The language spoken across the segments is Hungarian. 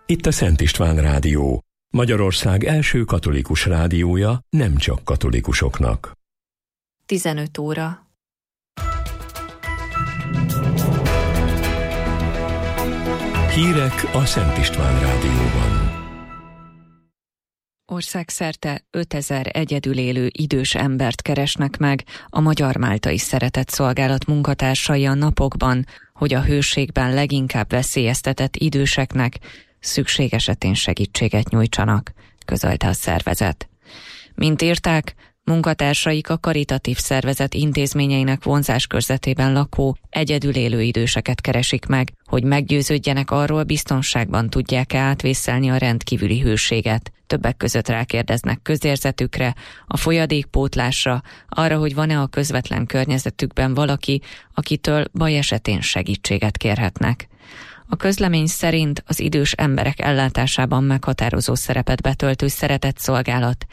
Itt a Szent István Rádió, Magyarország első katolikus rádiója nem csak katolikusoknak. 15 óra. Hírek a Szent István Rádióban. Országszerte 5000 egyedül élő idős embert keresnek meg a Magyar-Máltai Szeretetszolgálat munkatársai a napokban, hogy a hőségben leginkább veszélyeztetett időseknek szükség esetén segítséget nyújtsanak, közölte a szervezet. Mint írták, munkatársaik a karitatív szervezet intézményeinek vonzáskörzetében lakó, egyedül élő időseket keresik meg, hogy meggyőződjenek arról, biztonságban tudják-e átvészelni a rendkívüli hőséget. Többek között rákérdeznek közérzetükre, a folyadékpótlásra, arra, hogy van-e a közvetlen környezetükben valaki, akitől baj esetén segítséget kérhetnek. A közlemény szerint az idős emberek ellátásában meghatározó szerepet betöltő Szeretetszolgálat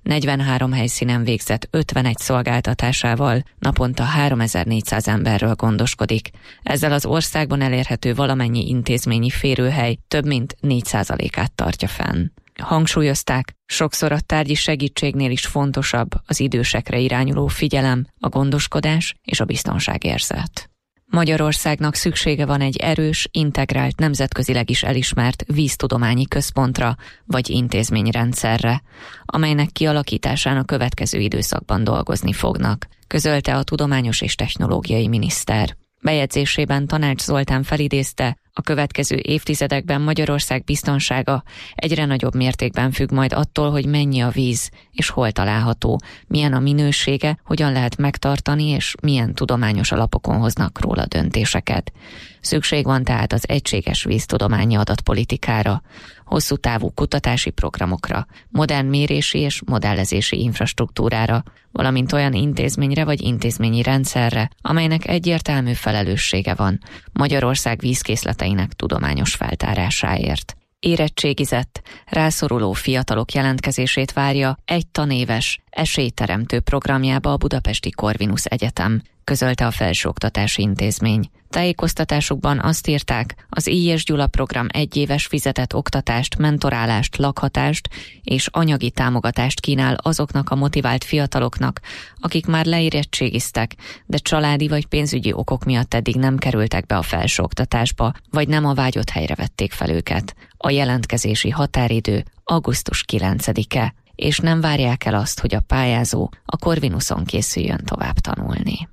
43 helyszínen végzett 51 szolgáltatásával naponta 3400 emberről gondoskodik. Ezzel az országban elérhető valamennyi intézményi férőhely több mint 4%-át tartja fenn. Hangsúlyozták, sokszor a tárgyi segítségnél is fontosabb az idősekre irányuló figyelem, a gondoskodás és a biztonságérzet. Magyarországnak szüksége van egy erős, integrált, nemzetközileg is elismert víztudományi központra vagy intézményrendszerre, amelynek kialakításán a következő időszakban dolgozni fognak, közölte a tudományos és technológiai miniszter. Bejegyzésében Tanács Zoltán felidézte, a következő évtizedekben Magyarország biztonsága egyre nagyobb mértékben függ majd attól, hogy mennyi a víz és hol található, milyen a minősége, hogyan lehet megtartani és milyen tudományos alapokon hoznak róla döntéseket. Szükség van tehát az egységes víztudományi adatpolitikára, hosszú távú kutatási programokra, modern mérési és modellezési infrastruktúrára, valamint olyan intézményre vagy intézményi rendszerre, amelynek egyértelmű felelőssége van Magyarország vízkészleteinek tudományos feltárásáért. Érettségizett, rászoruló fiatalok jelentkezését várja egy tanéves, esélyteremtő programjába a Budapesti Corvinus Egyetem, közölte a Felsőoktatási Intézmény. Tájékoztatásukban azt írták, az I. Gyula program egyéves fizetett oktatást, mentorálást, lakhatást és anyagi támogatást kínál azoknak a motivált fiataloknak, akik már leérettségiztek, de családi vagy pénzügyi okok miatt eddig nem kerültek be a felsőoktatásba, vagy nem a vágyott helyre vették fel őket. A jelentkezési határidő augusztus 9-e, és nem várják el azt, hogy a pályázó a Corvinuson készüljön tovább tanulni.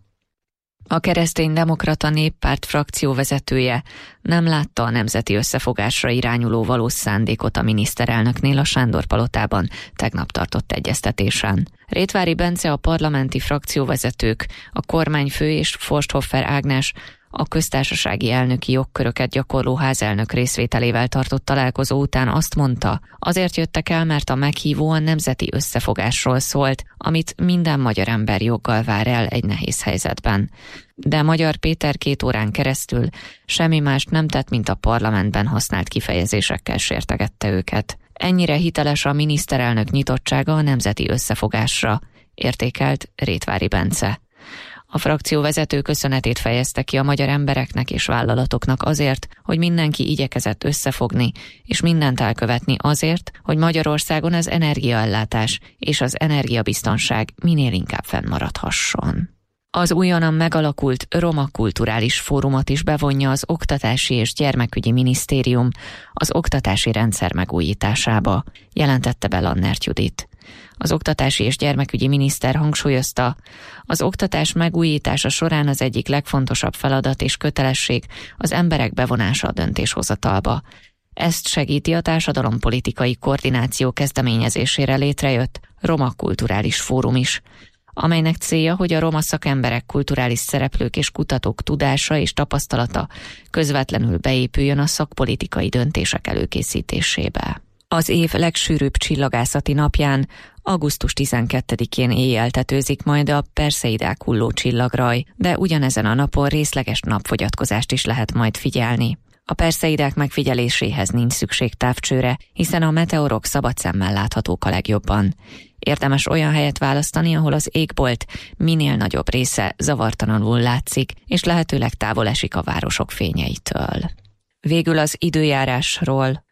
A Kereszténydemokrata Néppárt frakcióvezetője nem látta a nemzeti összefogásra irányuló valós szándékot a miniszterelnöknél a Sándor-palotában tegnap tartott egyeztetésen. Rétvári Bence, a parlamenti frakcióvezetők, a kormányfő és Forsthoffer Ágnes a köztársasági elnöki jogköröket gyakorló házelnök részvételével tartott találkozó után azt mondta, azért jöttek el, mert a meghívó a nemzeti összefogásról szólt, amit minden magyar ember joggal vár el egy nehéz helyzetben. De Magyar Péter 2 órán keresztül semmi mást nem tett, mint a parlamentben használt kifejezésekkel sértegette őket. Ennyire hiteles a miniszterelnök nyitottsága a nemzeti összefogásra, értékelt Rétvári Bence. A frakcióvezető köszönetét fejezte ki a magyar embereknek és vállalatoknak azért, hogy mindenki igyekezett összefogni, és mindent elkövetni azért, hogy Magyarországon az energiaellátás és az energiabiztonság minél inkább fennmaradhasson. Az újonnan megalakult Roma Kulturális Fórumot is bevonja az Oktatási és Gyermekügyi Minisztérium az oktatási rendszer megújításába, jelentette be Lannert Judit. Az oktatási és gyermekügyi miniszter hangsúlyozta, az oktatás megújítása során az egyik legfontosabb feladat és kötelesség az emberek bevonása a döntéshozatalba. Ezt segíti a társadalompolitikai koordináció kezdeményezésére létrejött Roma Kulturális Fórum is, amelynek célja, hogy a roma szakemberek, kulturális szereplők és kutatók tudása és tapasztalata közvetlenül beépüljön a szakpolitikai döntések előkészítésébe. Az év legsűrűbb csillagászati napján, augusztus 12-én éjjel tetőzik majd a Perseidák hulló csillagraj, de ugyanezen a napon részleges napfogyatkozást is lehet majd figyelni. A Perseidák megfigyeléséhez nincs szükség távcsőre, hiszen a meteorok szabad szemmel láthatók a legjobban. Érdemes olyan helyet választani, ahol az égbolt minél nagyobb része zavartalanul látszik, és lehetőleg távol esik a városok fényeitől. Végül az időjárásról.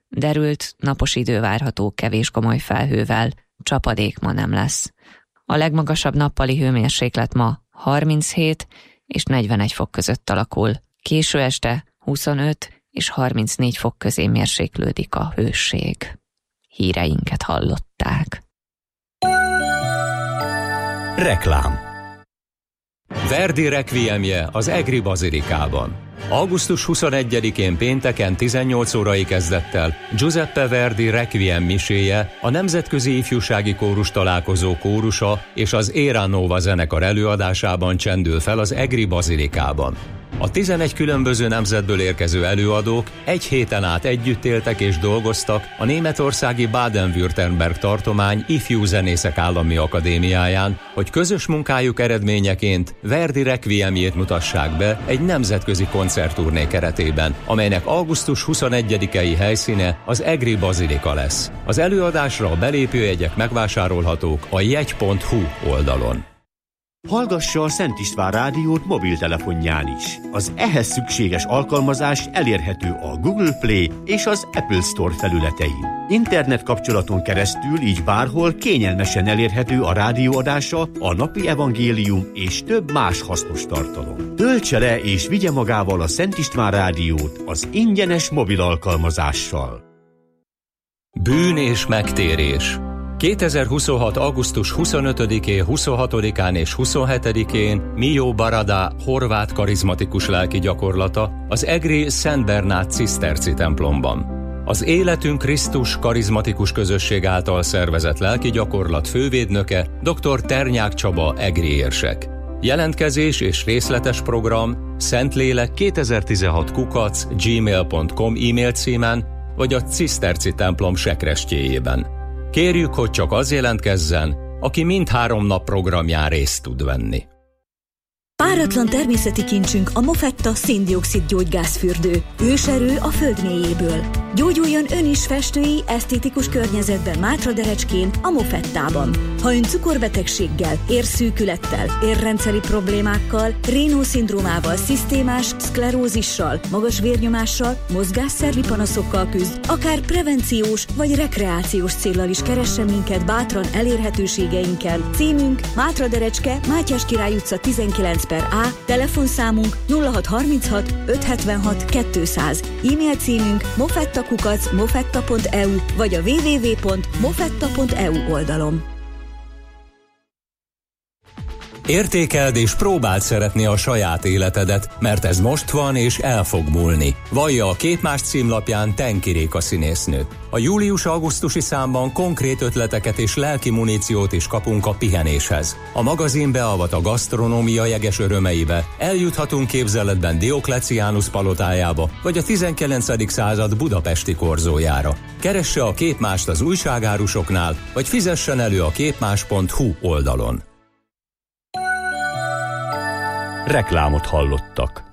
Derült, napos idő várható kevés komoly felhővel, csapadék ma nem lesz. A legmagasabb nappali hőmérséklet ma 37 és 41 fok között alakul. Késő este 25 és 34 fok közé mérséklődik a hőség. Híreinket hallották. Reklám. Verdi requiemje az Egri Bazilikában. Augusztus 21-én pénteken 18 órai kezdettel Giuseppe Verdi requiem miséje, a Nemzetközi Ifjúsági Kórus Találkozó kórusa és az Era Nova zenekar előadásában csendül fel az Egri Bazilikában. A 11 különböző nemzetből érkező előadók egy héten át együtt éltek és dolgoztak a németországi Baden-Württemberg tartomány Ifjú Zenészek Állami Akadémiáján, hogy közös munkájuk eredményeként Verdi requiemjét mutassák be egy nemzetközi koncertturné keretében, amelynek augusztus 21-i helyszíne az Egri Bazilika lesz. Az előadásra a belépőjegyek megvásárolhatók a jegy.hu oldalon. Hallgassa a Szent István rádiót mobiltelefonján is. Az ehhez szükséges alkalmazás elérhető a Google Play és az Apple Store felületein. Internet kapcsolaton keresztül így bárhol kényelmesen elérhető a rádióadása, a napi evangélium és több más hasznos tartalom. Töltse le és vigye magával a Szent István rádiót az ingyenes mobil alkalmazással. Bűn és megtérés. 2026. augusztus 25-én, 26-án és 27-én Mio Barada horvát karizmatikus lelki gyakorlata az egri Szent Bernát ciszterci templomban. Az Életünk Krisztus karizmatikus közösség által szervezett lelki gyakorlat fővédnöke dr. Ternyák Csaba egri érsek. Jelentkezés és részletes program szentlélek2016@gmail.com e-mail címen vagy a ciszterci templom sekrestjéjében. Kérjük, hogy csak az jelentkezzen, aki mindhárom nap programján részt tud venni. Páratlan természeti kincsünk a Mofetta szén-dioxid gyógygázfürdő. Őserő a föld mélyéből. Gyógyuljon ön is festői, esztétikus környezetben Mátraderecskén, a Mofettában. Ha ön cukorbetegséggel, érszűkülettel, érrendszeri problémákkal, Raynaud-szindrómával, szisztémás szklerózissal, magas vérnyomással, mozgásszervi panaszokkal küzd, akár prevenciós vagy rekreációs céllal is keressen minket bátran elérhetőségeinken. Címünk Mátraderecske, Mátyás Király utca 19/A, telefonszámunk 0636 576 200, e-mail címünk mofetta@mofetta.eu vagy a www.mofetta.eu oldalon. Értékeld és próbáld szeretni a saját életedet, mert ez most van és el fog múlni. Vallja a Képmás címlapján Tenki Réka színésznő. A július-augusztusi számban konkrét ötleteket és lelki muníciót is kapunk a pihenéshez. A magazin beavat a gasztronómia jeges örömeibe, eljuthatunk képzeletben Diokleciánus palotájába, vagy a 19. század budapesti korzójára. Keresse a Képmást az újságárusoknál, vagy fizessen elő a képmás.hu oldalon. Reklámot hallottak.